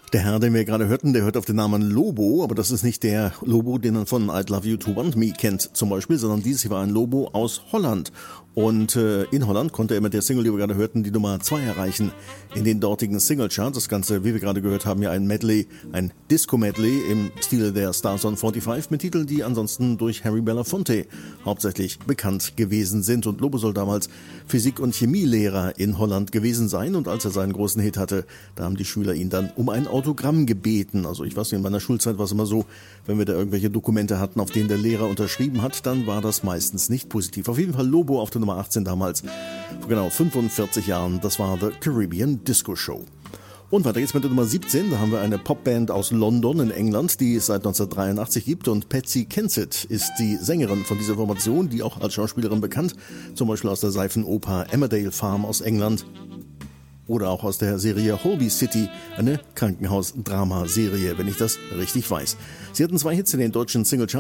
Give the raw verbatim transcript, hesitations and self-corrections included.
Der Herr, den wir gerade hörten, der hört auf den Namen Lobo, aber das ist nicht der Lobo, den man von I'd Love You to Want Me kennt zum Beispiel, sondern dieses hier war ein Lobo aus Holland. Und äh, in Holland konnte er mit der Single, die wir gerade hörten, die Nummer zwei erreichen in den dortigen Singlecharts. Das Ganze, wie wir gerade gehört haben, ja ein Medley, ein Disco-Medley im Stile der Stars on fünfundvierzig mit Titeln, die ansonsten durch Harry Belafonte hauptsächlich bekannt gewesen sind. Und Lobo soll damals Physik- und Chemielehrer in Holland gewesen sein. Und als er seinen großen Hit hatte, da haben die Schüler ihn dann um ein Autogramm gebeten. Also ich weiß nicht, in meiner Schulzeit war es immer so, wenn wir da irgendwelche Dokumente hatten, auf denen der Lehrer unterschrieben hat, dann war das meistens nicht positiv. Auf jeden Fall Lobo auf der Nummer achtzehn damals, vor genau fünfundvierzig Jahren, das war The Caribbean Disco Show. Und weiter geht's mit der Nummer siebzehn, da haben wir eine Popband aus London in England, die es seit neunzehnhundertdreiundachtzig gibt, und Patsy Kensit ist die Sängerin von dieser Formation, die auch als Schauspielerin bekannt, zum Beispiel aus der Seifenoper Emmerdale Farm aus England. Oder auch aus der Serie Holby City, eine Krankenhaus-Drama-Serie, wenn ich das richtig weiß. Sie hatten zwei Hits in den deutschen Singlecharts.